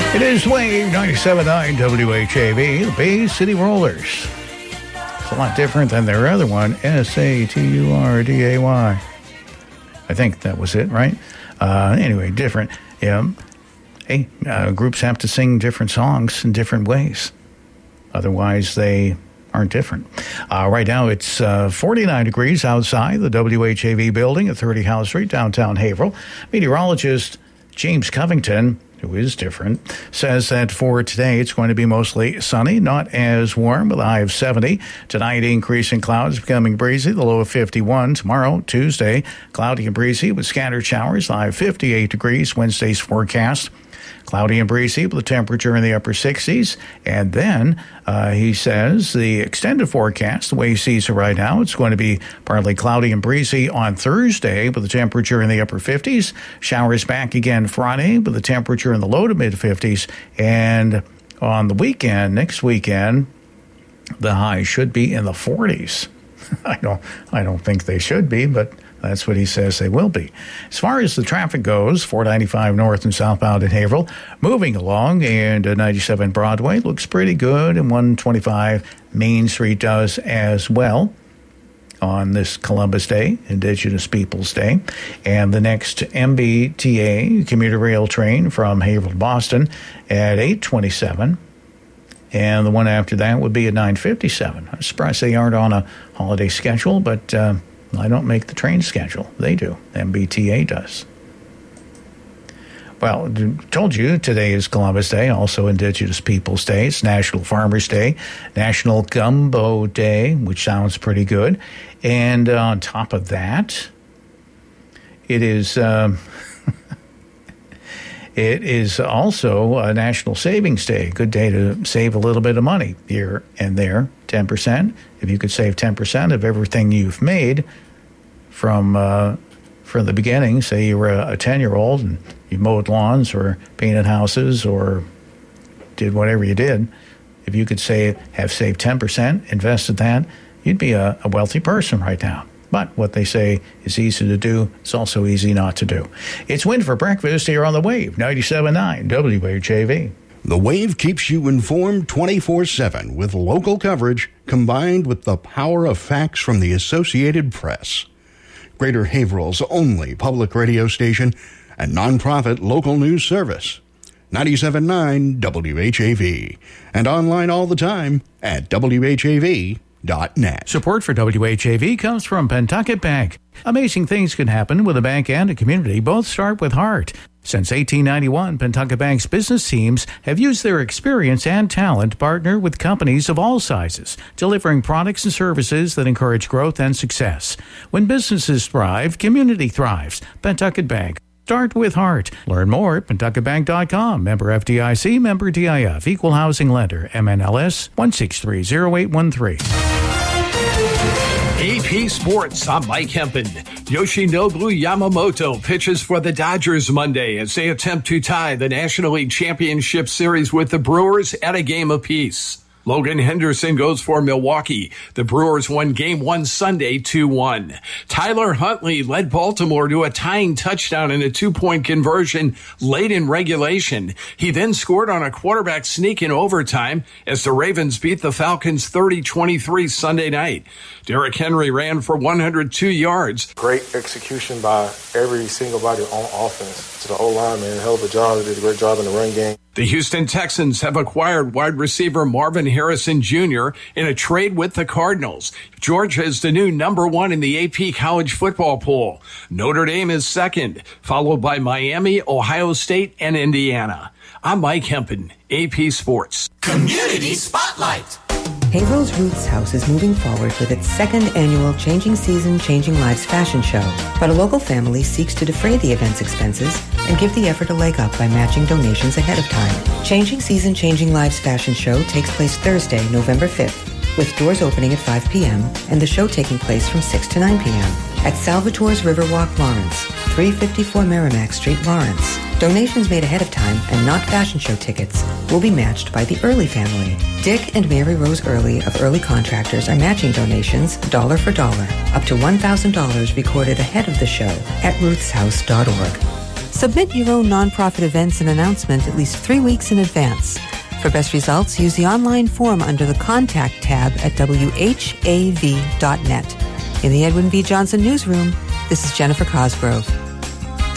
It is Wave 97.9 WHAV, the Bay City Rollers. It's a lot different than their other one, Saturday. I think that was it, right? Anyway, different. Yeah. Hey, groups have to sing different songs in different ways. Otherwise, they aren't different. Right now, it's 49 degrees outside the WHAV building at 30 House Street, downtown Haverhill. Meteorologist James Covington, who is different, says that for today it's going to be mostly sunny, not as warm, with a high of 70. Tonight, increasing clouds, becoming breezy, the low of 51. Tomorrow, Tuesday, cloudy and breezy with scattered showers, the high of 58 degrees. Wednesday's forecast, cloudy and breezy with a temperature in the upper 60s. And then he says the extended forecast, the way he sees it right now, it's going to be partly cloudy and breezy on Thursday with a temperature in the upper 50s. Showers back again Friday with a temperature in the low to mid 50s. And on the weekend, next weekend, the high should be in the 40s. I don't think they should be, but that's what he says they will be. As far as the traffic goes, 495 north and southbound in Haverhill, moving along, and 97 Broadway looks pretty good, and 125 Main Street does as well on this Columbus Day, Indigenous Peoples Day. And the next MBTA commuter rail train from Haverhill to Boston at 8:27. And the one after that would be at 9:57. I'm surprised they aren't on a holiday schedule, but I don't make the train schedule. They do. MBTA does. Well, told you today is Columbus Day, also Indigenous Peoples Day. It's National Farmers Day, National Gumbo Day, which sounds pretty good. And on top of that, it is it is also a National Savings Day. Good day to save a little bit of money here and there, 10%. If you could save 10% of everything you've made from the beginning, say you were a 10-year-old and you mowed lawns or painted houses or did whatever you did, if you could have saved 10%, invested that, you'd be a wealthy person right now. But what they say is easy to do. It's also easy not to do. It's Win for Breakfast here on the Wave, 97.9 WHAV. The Wave keeps you informed 24/7 with local coverage combined with the power of facts from the Associated Press. Greater Haverhill's only public radio station and nonprofit local news service. 97.9 WHAV. And online all the time at WHAV.net. Support for WHAV comes from Pentucket Bank. Amazing things can happen with a bank and a community. Both start with heart. Since 1891, Pentucket Bank's business teams have used their experience and talent to partner with companies of all sizes, delivering products and services that encourage growth and success. When businesses thrive, community thrives. Pentucket Bank. Start with heart. Learn more at PentucketBank.com. Member FDIC, member DIF, equal housing lender, MNLS 1630813. AP Sports, I'm Mike Hempen. Yoshinobu Yamamoto pitches for the Dodgers Monday as they attempt to tie the National League Championship Series with the Brewers at a game apiece. Logan Henderson goes for Milwaukee. The Brewers won Game 1 Sunday 2-1. Tyler Huntley led Baltimore to a tying touchdown in a 2-point conversion late in regulation. He then scored on a quarterback sneak in overtime as the Ravens beat the Falcons 30-23 Sunday night. Derrick Henry ran for 102 yards. Great execution by every single body on offense. To the O-line, man, hell of a job. They did a great job in the run game. The Houston Texans have acquired wide receiver Marvin Harrison Jr. in a trade with the Cardinals. Georgia is the new number 1 in the AP college football poll. Notre Dame is second, followed by Miami, Ohio State, and Indiana. I'm Mike Hempen, AP Sports. Community Spotlight. Haverhill's Roots House is moving forward with its second annual Changing Season, Changing Lives fashion show. But a local family seeks to defray the event's expenses and give the effort a leg up by matching donations ahead of time. Changing Season, Changing Lives fashion show takes place Thursday, November 5th, with doors opening at 5 p.m. and the show taking place from 6 to 9 p.m. at Salvatore's Riverwalk, Lawrence, 354 Merrimack Street, Lawrence. Donations made ahead of time and not fashion show tickets will be matched by the Early family. Dick and Mary Rose Early of Early Contractors are matching donations dollar for dollar, up to $1,000 recorded ahead of the show at rootshouse.org. Submit your own nonprofit events and announcement at least 3 weeks in advance. For best results, use the online form under the Contact tab at whav.net. In the Edwin V. Johnson Newsroom, this is Jennifer Cosgrove.